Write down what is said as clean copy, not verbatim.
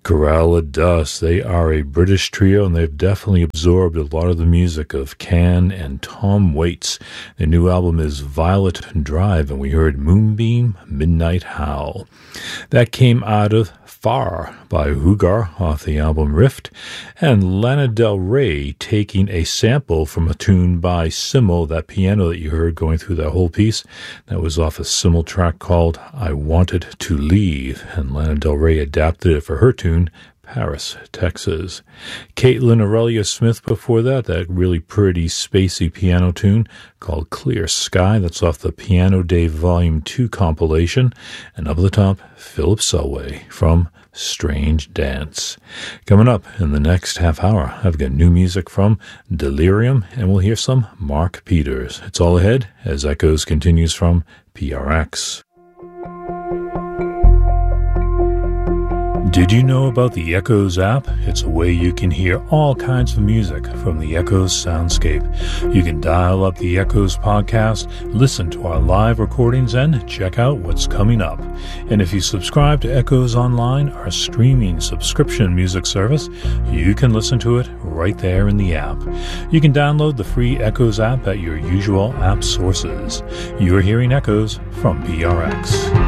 Gorilla Dust. They are a British trio, and they've definitely absorbed a lot of the music of Can and Tom Waits. Their new album is Violet Drive, and we heard Moonbeam Midnight Howl. That came out of Far by Hugar off the album Rift, and Lana Del Rey taking a sample from a tune by Simmel, that piano that you heard going through that whole piece. That was off a Simmel track called I Wanted to Leave, and Lana Del Rey adapted it for her tune, Paris, Texas. Caitlin Aurelia Smith before that really pretty spacey piano tune called Clear Sky. That's off the Piano Day Volume 2 compilation. And up at the top, Philip Selway from Strange Dance. Coming up in the next half hour, I've got new music from Delirium, and we'll hear some Mark Peters. It's all ahead as Echoes continues from PRX. Did you know about the Echoes app? It's a way you can hear all kinds of music from the Echoes soundscape. You can dial up the Echoes podcast, listen to our live recordings, and check out what's coming up. And if you subscribe to Echoes Online, our streaming subscription music service, you can listen to it right there in the app. You can download the free Echoes app at your usual app sources. You're hearing Echoes from PRX.